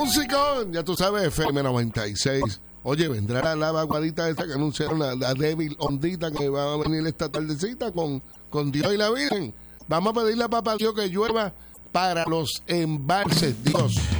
Musicón, ya tú sabes, FM 96. Oye, vendrá la vaguadita esta que anunciaron, la débil ondita que va a venir esta tardecita con Dios y la Virgen. Vamos a pedirle a Papá Dios que llueva para los embalses, Dios.